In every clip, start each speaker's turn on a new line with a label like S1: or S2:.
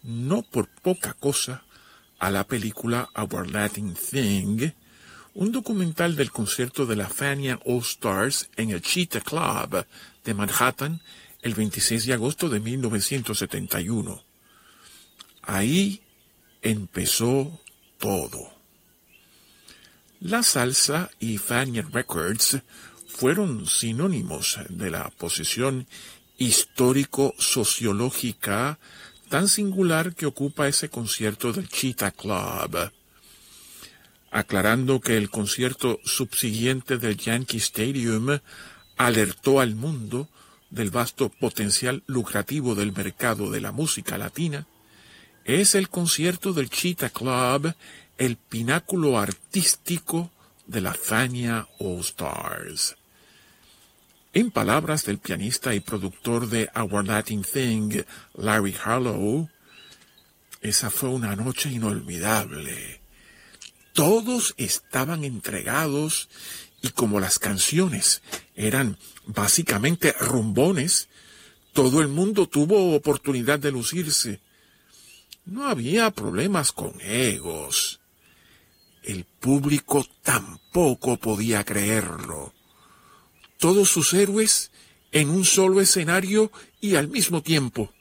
S1: no por poca cosa, a la película Our Latin Thing, un documental del concierto de la Fania All Stars en el Cheetah Club de Manhattan el 26 de agosto de 1971. Ahí empezó todo. La salsa y Fania Records fueron sinónimos de la posición histórico-sociológica tan singular que ocupa ese concierto del Cheetah Club, aclarando que el concierto subsiguiente del Yankee Stadium alertó al mundo del vasto potencial lucrativo del mercado de la música latina. Es el concierto del Cheetah Club el pináculo artístico de la Fania All Stars. En palabras del pianista y productor de Our Latin Thing, Larry Harlow, esa fue una noche inolvidable. Todos estaban entregados y como las canciones eran básicamente rumbones, todo el mundo tuvo oportunidad de lucirse. No había problemas con egos. El público tampoco podía creerlo. Todos sus héroes en un solo escenario y al mismo tiempo.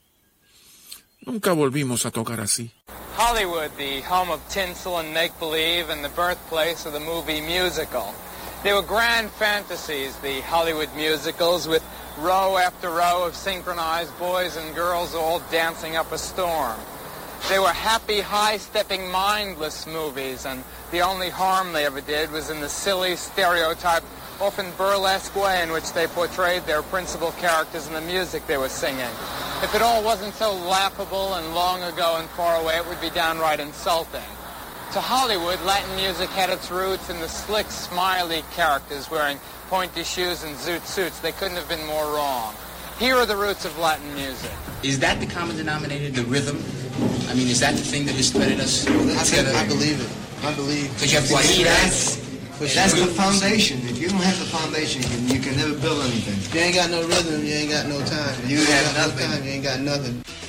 S1: Nunca volvimos a tocar así.
S2: Hollywood, the home of tinsel and make-believe and the birthplace of the movie musical. They were grand fantasies, the Hollywood musicals, with row after row of synchronized boys and girls all dancing up a storm. They were happy, high-stepping, mindless movies, and the only harm they ever did was in the silly, stereotyped, often burlesque way in which they portrayed their principal characters in the music they were singing. If it all wasn't so laughable and long ago and far away, it would be downright insulting. To Hollywood, Latin music had its roots in the slick, smiley characters wearing pointy shoes and zoot suits. They couldn't have been more wrong. Here are the roots of Latin music.
S3: Is that the common denominator, the rhythm? I mean, is that the thing that has threaded us together?
S4: I believe it. I believe.
S3: Because you have guajiras.
S4: That's the foundation. If you don't have the foundation, you can never build anything. If you ain't got no rhythm, you ain't got no time. If you have nothing. You ain't got nothing.